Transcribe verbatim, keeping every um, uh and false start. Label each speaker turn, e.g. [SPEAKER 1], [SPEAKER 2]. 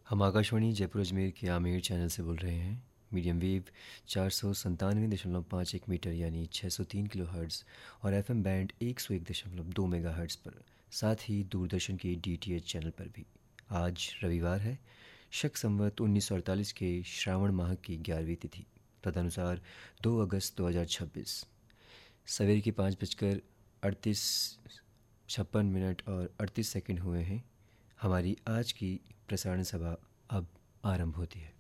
[SPEAKER 1] हम आकाशवाणी जयपुर अजमेर के आमेर चैनल से बोल रहे हैं। मीडियम वेव चार सौ संतानवे दशमलव पाँच एक मीटर यानी छः सौ तीन किलो हर्ट्ज़ और एफएम बैंड एक सौ एक दशमलव दो मेगा हर्ट्ज़ पर, साथ ही दूरदर्शन के डीटीएच चैनल पर भी। आज रविवार है, शक संवत उन्नीस सौ अड़तालीस के श्रावण माह की ग्यारहवीं तिथि, तदनुसार दो अगस्त दो हज़ार छब्बीस। सवेर के पाँच बजकर अड़तीस छप्पन मिनट और अड़तीस सेकंड हुए हैं। हमारी आज की प्रसारण सभा अब आरंभ होती है।